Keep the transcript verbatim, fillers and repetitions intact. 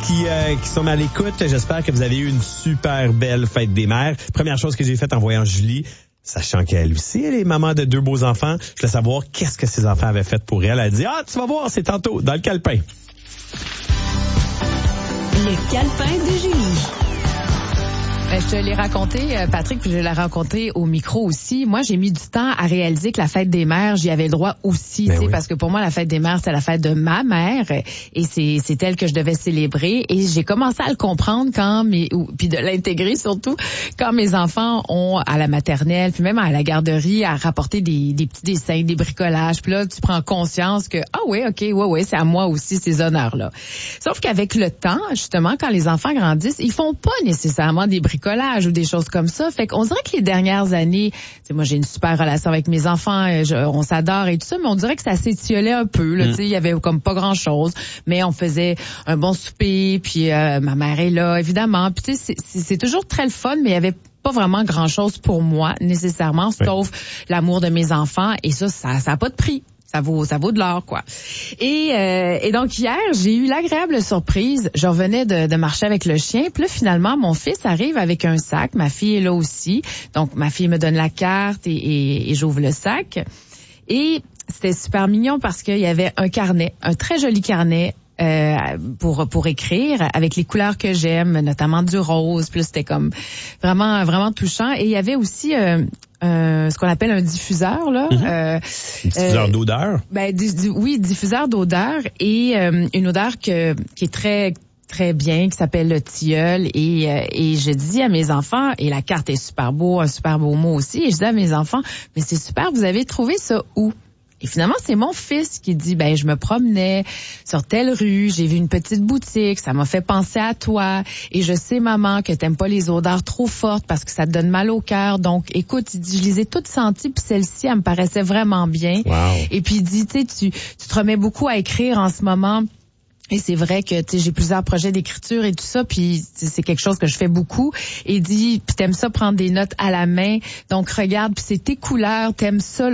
qui, euh, qui sont à l'écoute, j'espère que vous avez eu une super belle fête des mères. Première chose que j'ai faite en voyant Julie, sachant qu'elle aussi, elle est maman de deux beaux enfants, je voulais savoir qu'est-ce que ses enfants avaient fait pour elle. Elle a dit, ah, tu vas voir, c'est tantôt, dans le calepin. Le calepin de Julie. Ben, je te l'ai raconté, Patrick, puis je l'ai raconté au micro aussi. Moi, j'ai mis du temps à réaliser que la fête des mères, j'y avais le droit aussi, ben oui. Parce que pour moi, la fête des mères, c'est la fête de ma mère, et c'est, c'est elle que je devais célébrer. Et j'ai commencé à le comprendre quand mes, ou, puis de l'intégrer surtout, quand mes enfants ont à la maternelle, puis même à la garderie, à rapporter des, des petits dessins, des bricolages. Puis là, tu prends conscience que, ah oui, ok, ouais, ouais, c'est à moi aussi ces honneurs-là. Sauf qu'avec le temps, justement, quand les enfants grandissent, ils font pas nécessairement des bricolages ou des choses comme ça. Fait qu'on dirait que les dernières années, moi j'ai une super relation avec mes enfants, je, on s'adore et tout ça, mais on dirait que ça s'étiolait un peu. Là, mm. Il y avait comme pas grand-chose, mais on faisait un bon souper, puis euh, ma mère est là, évidemment. Puis tu sais, c'est, c'est, c'est toujours très le fun, mais il y avait pas vraiment grand-chose pour moi, nécessairement, sauf oui. l'amour de mes enfants. Et ça, ça n'a pas de prix. Ça vaut, ça vaut de l'or, quoi. Et, euh, et donc hier, j'ai eu l'agréable surprise. Je revenais de, de marcher avec le chien. Puis là, finalement, mon fils arrive avec un sac. Ma fille est là aussi. Donc, ma fille me donne la carte et, et, et j'ouvre le sac. Et c'était super mignon parce qu'il y avait un carnet, un très joli carnet. Euh, pour pour écrire avec les couleurs que j'aime, notamment du rose. Puis là, c'était comme vraiment vraiment touchant. Et il y avait aussi euh, euh, ce qu'on appelle un diffuseur là. Mm-hmm. Euh, diffuseur euh, d'odeur. Ben du, du, oui, diffuseur d'odeur et euh, une odeur que qui est très très bien, qui s'appelle le tilleul. Et euh, et je dis à mes enfants, et la carte est super beau, un super beau mot aussi. Et je dis à mes enfants, mais c'est super, vous avez trouvé ça où? Et finalement, c'est mon fils qui dit, ben, je me promenais sur telle rue, j'ai vu une petite boutique, ça m'a fait penser à toi. Et je sais, maman, que t'aimes pas les odeurs trop fortes parce que ça te donne mal au cœur. Donc, écoute, il dit, je les ai toutes senties, puis celle-ci, elle me paraissait vraiment bien. Wow. Et puis, il dit, tu sais, tu, tu te remets beaucoup à écrire en ce moment. Et c'est vrai que tu sais, j'ai plusieurs projets d'écriture et tout ça, puis c'est quelque chose que je fais beaucoup. Et il dit, puis t'aimes ça prendre des notes à la main. Donc, regarde, puis c'est tes couleurs, t'aimes ça, là.